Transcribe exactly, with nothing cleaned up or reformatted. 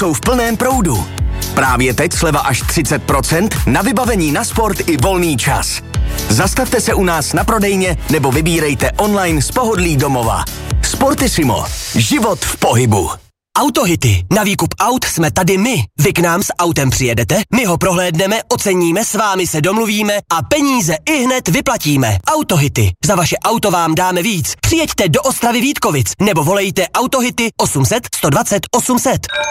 jsou v plném proudu. Právě teď sleva až třicet procent na vybavení na sport i volný čas. Zastavte se u nás na prodejně nebo vybírejte online z pohodlí domova. Sportissimo. Život v pohybu. Autohity. Na výkup aut jsme tady my. Vy k nám s autem přijedete, my ho prohlédneme, oceníme, s vámi se domluvíme a peníze ihned vyplatíme. Autohity. Za vaše auto vám dáme víc. Přijeďte do Ostravy Vítkovic nebo volejte Autohity osm set sto dvacet osm set.